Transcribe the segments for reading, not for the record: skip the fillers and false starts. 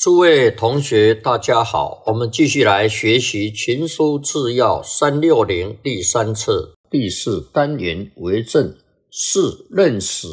诸位同学大家好，我们继续来学习群书治要360第3册第4单元为政4任时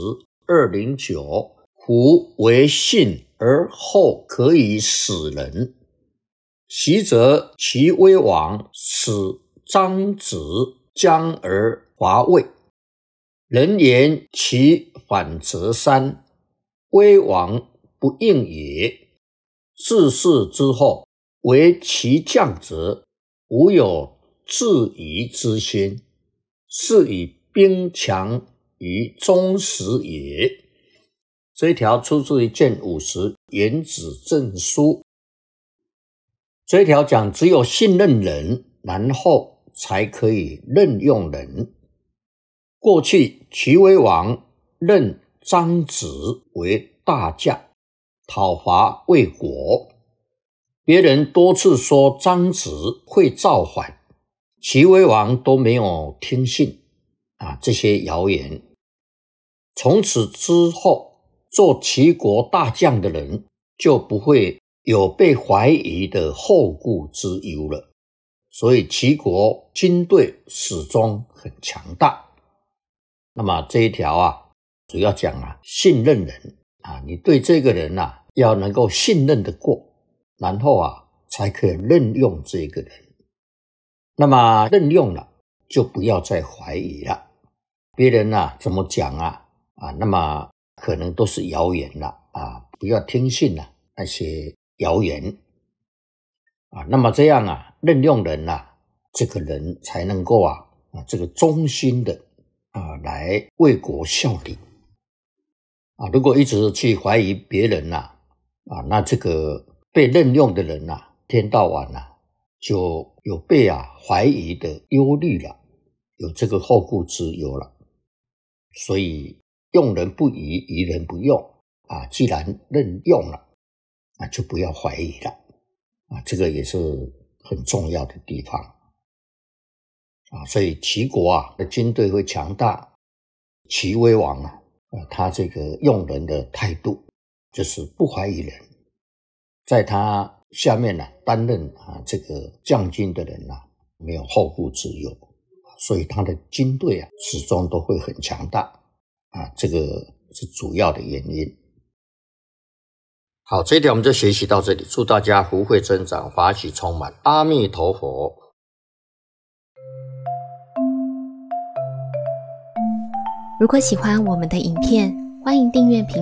209，夫为信而后可以使人。习则齐威王使张子将而伐魏，人言其反则三，威王不应也。自是之后，为其将者，无有质疑之心，是以兵强于忠实也。这一条出自于卷50原子证书。这一条讲只有信任人，然后才可以任用人。过去齐威王任张子为大将，讨伐魏国，别人多次说张子会造反，齐威王都没有听信这些谣言。从此之后，做齐国大将的人就不会有被怀疑的后顾之忧了，所以齐国军队始终很强大。那么这一条主要讲信任人你对这个人要能够信任得过，然后才可以任用这个人。那么任用了就不要再怀疑了，别人怎么讲那么可能都是谣言了不要听信那些谣言那么这样任用人这个人才能够这个忠心的来为国效力如果一直去怀疑别人那这个被任用的人天到晚就有被怀疑的忧虑了，有这个后顾之忧了。所以用人不疑，疑人不用既然任用了就不要怀疑了这个也是很重要的地方所以齐国的军队会强大。齐威王他这个用人的态度就是不怀疑人，在他下面担任这个将军的人没有后顾之忧，所以他的军队始终都会很强大这个是主要的原因。好，这一条我们就学习到这里，祝大家福慧增长，法喜充满，阿弥陀佛。 如果喜欢我们的影片，欢迎订阅评